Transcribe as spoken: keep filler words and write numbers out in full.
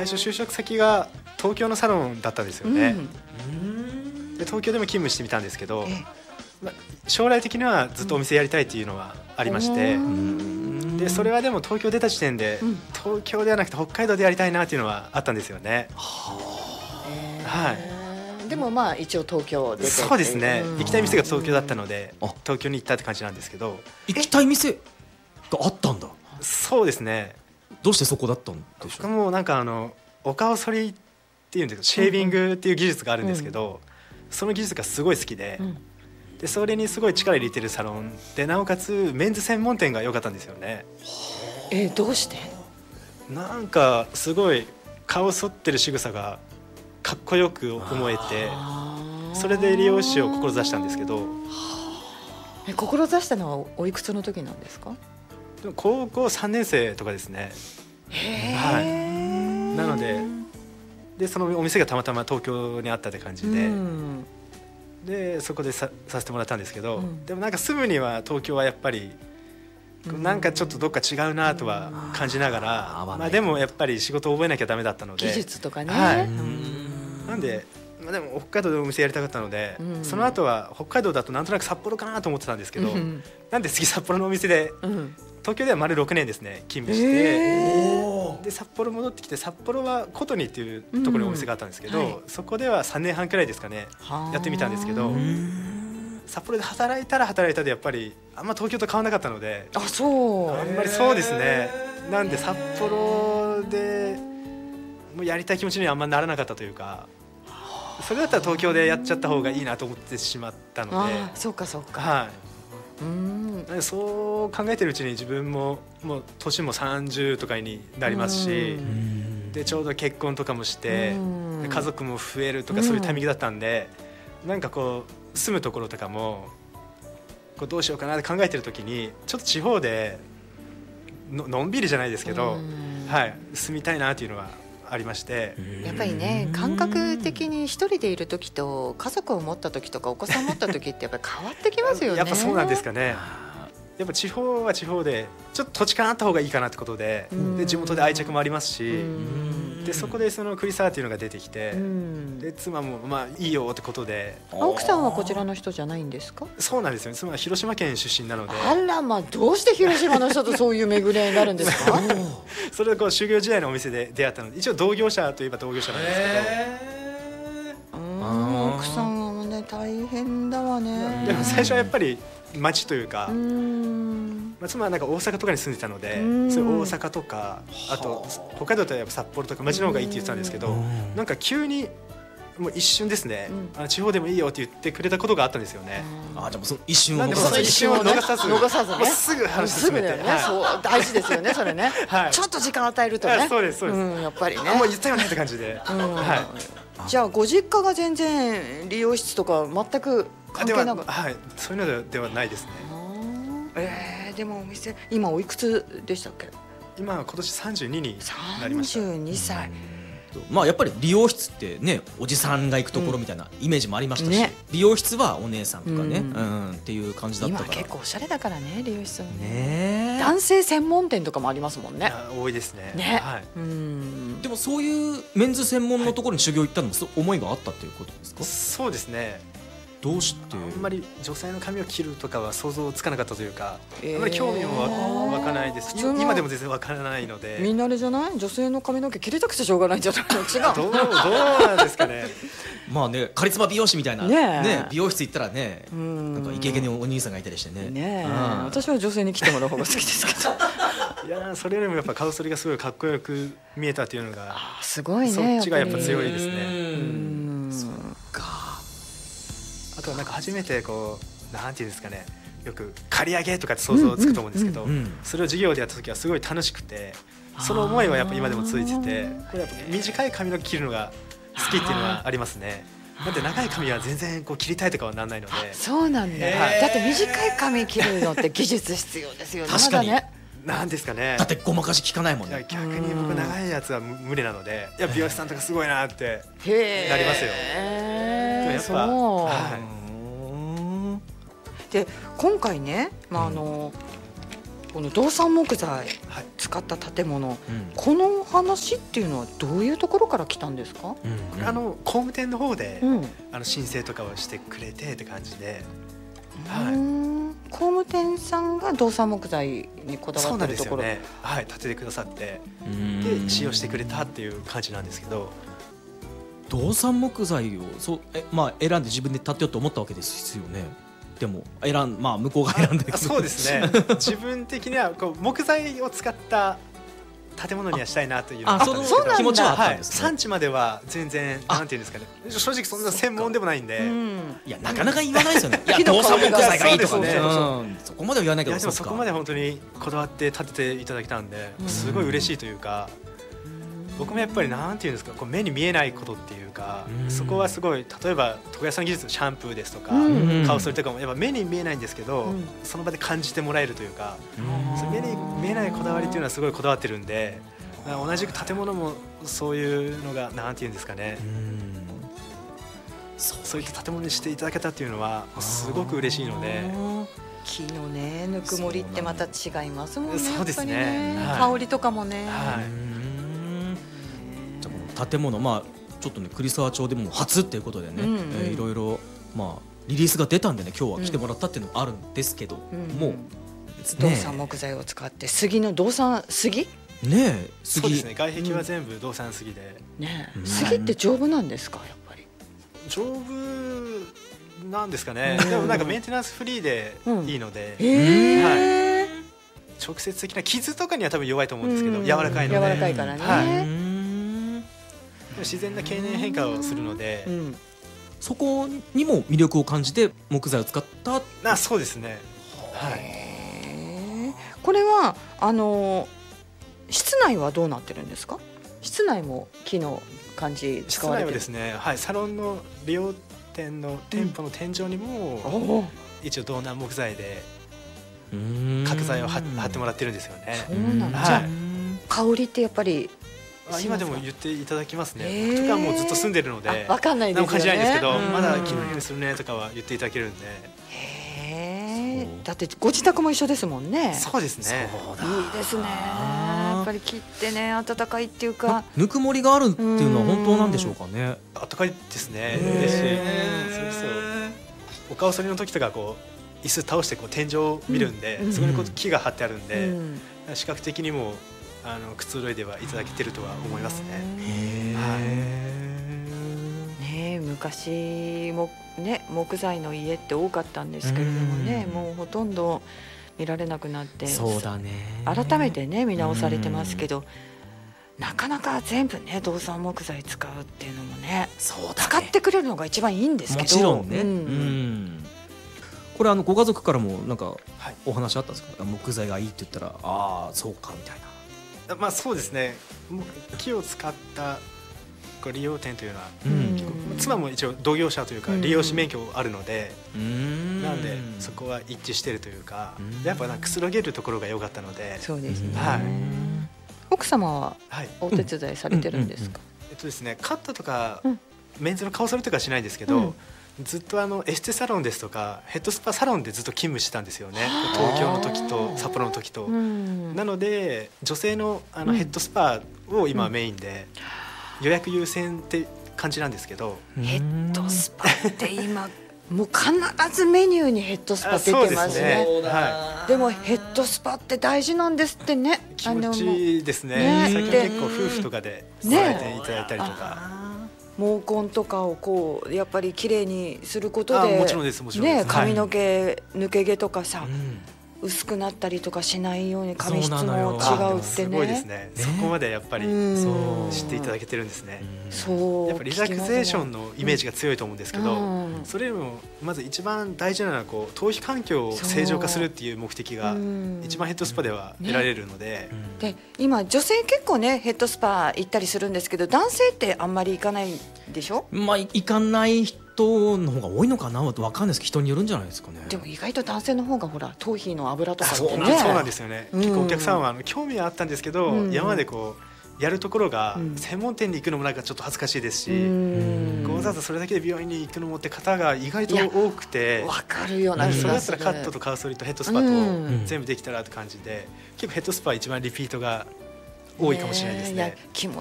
最初就職先が東京のサロンだったんですよね、うん、で東京でも勤務してみたんですけど、まあ、将来的にはずっとお店やりたいっていうのはありまして、うん、でそれはでも東京出た時点で、うん、東京ではなくて北海道でやりたいなっていうのはあったんですよね、 はい、でもまあ一応東京出てそうですね、うん、行きたい店が東京だったので東京に行ったって感じなんですけど。 行きたい店があったんだ。 そうですね。 どうしてそこだったんでしょう。 僕もなんかあのお顔剃りっていうんですか、シェービングっていう技術があるんですけど、うん、その技術がすごい好きで、うん、でそれにすごい力入れてるサロンで、なおかつメンズ専門店が良かったんですよね。 えー、どうして？ なんかすごい顔剃ってる仕草がかっこよく思えて、それで理容師を志したんですけど。 え、志したのはおいくつの時なんですか？ 高校さんねん生とかですね。 へー、 はい、なので、でそのお店がたまたま東京にあったって感じで、うん、でそこで さ, させてもらったんですけど、うん、でもなんか住むには東京はやっぱり、うん、なんかちょっとどっか違うなとは感じながら、うん、まあ、でもやっぱり仕事を覚えなきゃダメだったので、 技術とかね、 はい、うん、なんで、まあ、でも北海道でお店やりたかったので、うん、その後は北海道だとなんとなく札幌かなと思ってたんですけど、うん、なんで次札幌のお店で、うん、東京では丸ろくねんですね勤務して、えー、で札幌戻ってきて、札幌はコトニっていうところにお店があったんですけど、うん、はい、そこではさんねんはんくらいですかねやってみたんですけど、札幌で働いたら働いたでやっぱりあんま東京と変わらなかったので、 あ、そう、 あんまりそうですね、なんで札幌でもうやりたい気持ちにはあんまならなかったというか、それだったら東京でやっちゃった方がいいなと思ってしまったので。 あ、そうかそうか、 はい、うん、そう考えてるうちに自分ももう年もさんじゅうとかになりますし、でちょうど結婚とかもして、家族も増えるとかそういうタイミングだったんで、なんかこう住むところとかもこうどうしようかなって考えてる時に、ちょっと地方で の, のんびりじゃないですけど、はい、住みたいなっていうのはありまして、 やっぱりね、感覚的に一人でいる時と家族を持った時とかお子さんを持った時ってやっぱり変わってきますよね。 やっぱそうなんですかね。やっぱ地方は地方でちょっと土地勘あった方がいいかなってことで、で地元で愛着もありますし、でそこでそのクリサーっていうのが出てきて、で妻もまあいいよってことで。 奥さんはこちらの人じゃないんですか？ そうなんですよね。妻は広島県出身なので。 あら、まあどうして広島の人とそういう巡り合いになるんですか？ それでこう修行時代のお店で出会ったので、一応同業者といえば同業者なんですけど、奥さんはね大変だわね。 でも最初はやっぱり町というか、うーん、まあ、妻はなんか大阪とかに住んでたので、それ大阪とか、あと北海道とやっぱ札幌とか町の方がいいって言ってたんですけど、なんか急にもう一瞬ですね、うん、あの地方でもいいよって言ってくれたことがあったんですよね。 あ、じゃあもうその一瞬を逃さず、一瞬を逃さず、 逃さずね、 すぐ話進めて、 ね、はい、そう大事ですよねそれね、はい、ちょっと時間与えるとね。 そうですそうです、 うん、やっぱりね、 もう言ったよねって感じで、うん、はい、 じゃあご実家が全然理容室とか全く関係なかった？ はい、そういうのではないですね。 えー、でもお店今おいくつでしたっけ？ 今今年さんじゅうにになりました。 さんじゅうにさい、 まあ、やっぱり理容室ってね、おじさんが行くところみたいなイメージもありましたし、うんね、美容室はお姉さんとかね、うんうん、っていう感じだったから。 今結構おしゃれだからね、理容室は ね, ね男性専門店とかもありますもんね。 多いですね。 ね、 はい、 うん、 でもそういうメンズ専門のところに修行行ったのも、はい、思いがあったということですか？ そうですね。 どうしてあんまり女性の髪を切るとかは想像つかなかったというか、えー、あんまり興味も湧かないです。今でも全然湧からないので。 みんなあれじゃない？女性の髪の毛切りたくてしょうがないんじゃないの？違うどう、どうなんですかね。 まあね、カリスマ美容師みたいな、ねね、美容室行ったらね、なんかイケイケにお兄さんがいたりしてね。 ね、うん、私は女性に切ってもらう方が好きですけど。 いや、それよりもやっぱ顔剃りがすごいかっこよく見えたというのが、 すごいね、 そっちがやっぱ強いですね。 うん、 そうか。あとはなんか初めてこう、なんていうんですかね、よく刈り上げとかって想像つくと思うんですけど、それを授業でやった時はすごい楽しくて、その思いはやっぱ今でも続いてて、これやっぱ短い髪の毛切るのが好きっていうのはありますね。なんで長い髪は全然こう切りたいとかはならないので。 そうなんだ、はい、だって短い髪切るのって技術必要ですよね。 確かに、 まだね、 なんですかね。 だってごまかし効かないもんね。 逆に僕長いやつは無理なので、いや美容師さんとかすごいなってなりますよ。 へー、そう、はい、で今回ね、まああのこの動産木材使った建物、はい、この話っていうのはどういうところから来たんですか？ うんうん、あの工務店の方で、うん、あの申請とかをしてくれてって感じで、 はい、工務店さんが動産木材にこだわってるところ。 そうなんですよね、はい、建ててくださってで使用してくれたっていう感じなんですけど、 動産木材をそうえ、まあ、選んで自分で建てようと思ったわけですよね。でも選ん、まあ、向こうが選んでそうですね自分的にはこう木材を使った建物にはしたいなというのがあったんですけど、 気持ちはあったんですね。 はい、産地までは全然なんていうんですかね、正直そんな専門でもないんで、うん、 いやなかなか言わないですよね。いや動産木材がいいとかね、そこまでは言わないけど、いやでもそこまで本当にこだわって建てていただけたんで、すごい嬉しいというか、僕もやっぱりなんていうんですか、こう目に見えないことっていうか、そこはすごい、例えば床屋さん技術のシャンプーですとか顔剃りとかもやっぱ目に見えないんですけど、その場で感じてもらえるというか、そ目に見えないこだわりっていうのはすごいこだわってるんで、同じく建物もそういうのがなんていうんですかね、そういった建物にしていただけたっていうのはすごく嬉しいので。 木のねぬくもりってまた違いますもんね。 そうですね、 香りとかもね、 はい建物、まあちょっとね栗沢町でも初っていうことでね、うんうん、えー、いろいろまあリリースが出たんでね、今日は来てもらったっていうのもあるんですけど、うん、もう、ね、 動産木材を使って杉の動産杉ねえ杉、 そうですね、外壁は全部動産杉で、 うん、ねえ、うん、杉って丈夫なんですか？やっぱり丈夫なんですかね、うん、でもなんかメンテナンスフリーでいいので、 うん、えーはい、直接的な傷とかには多分弱いと思うんですけど、うん、柔らかいので、 柔らかいからね、はい、 自然な経年変化をするので、うん、 そこにも魅力を感じて木材を使った。 あ、そうですね、はい、 これはあの室内はどうなってるんですか？室内も木の感じ使われてる？ 室内はですね、はい、サロンの理容店の店舗の天井にも、うん、一応動軟木材で角材を貼ってもらってるんですよね。 そうなんだ、はい、香りってやっぱり今でも言っていただきますね。僕とかもうずっと住んでるので分かんないですよね、 感じないんですけど、まだ木の匂いするねとかは言っていただけるんで。 へー、だってご自宅も一緒ですもんね。 そうですね、 いいですね。やっぱり木ってね、暖かいっていうか、 ぬくもりがあるっていうのは本当なんでしょうかね。 暖かいですね。嬉しい。そうそう、お顔剃りの時とかこう椅子倒してこう天井を見るんで、うん、そこにこう木が張ってあるんで、うん、視覚的にもあのくつろいではいただけてるとは思いますね。 へー、ね、昔もね木材の家って多かったんですけれどもね、もうほとんど見られなくなって、 そうだね、 改めてね見直されてますけど、なかなか全部ね動産木材使うっていうのもね、 そうだね、 使ってくれるのが一番いいんですけど、 もちろんね、うんうん、これあのご家族からもなんかお話あったんですか？木材がいいって言ったら、ああそうかみたいな。 まあそうですね、木を使った利用店というのは、うん、妻も一応同業者というか利用士免許あるので、うん、なのでそこは一致しているというか、うん、やっぱなんかくつろげるところが良かったので。 そうですね、 はい、 奥様はお手伝いされてるんですか？ えっとですね、カットとか、うん、メンズの顔剃りとかしないんですけど、うん、ずっとあのエステサロンですとかヘッドスパサロンでずっと勤務してたんですよね。東京の時と札幌の時と、うん、なので女性のあのヘッドスパを今メインで、予約優先って感じなんですけど、 ヘッドスパって今もう必ずメニューにヘッドスパ出てますね。 そうですね、はい、 でもヘッドスパって大事なんですってね。 気持ちいいですね。最近結構夫婦とかでされていただいたりとか、 毛根とかをこうやっぱりきれいにすることで、 もちろんです、もちろんです、 ね、髪の毛、抜け毛とかさ、うん、薄くなったりとかしないように髪質も違うってね。すごいですね、そこまでやっぱり知っていただけてるんですね。 そう、 やっぱリラクゼーションのイメージが強いと思うんですけど、うん、それよりもまず一番大事なのはこう頭皮環境を正常化するっていう目的が一番ヘッドスパでは得られるので、 ね、で今女性結構ねヘッドスパ行ったりするんですけど、男性ってあんまり行かないでしょ？ まあ行かない人の方が多いのかな、わかんないですけど人によるんじゃないですかね。 でも意外と男性の方がほら頭皮の油とかってね、 そうなんですよね、うん、結構お客さんはあの興味はあったんですけど、うん、山でこうやるところが専門店に行くのもなんかちょっと恥ずかしいですし、うん、こわざわざそれだけで美容院に行くのもって方が意外と多くて、 わかるような気それだがする。 ったらカットとカウソリとヘッドスパと全部できたらって感じで、結構ヘッドスパ一番リピートが多いかもしれないですね。 いや気持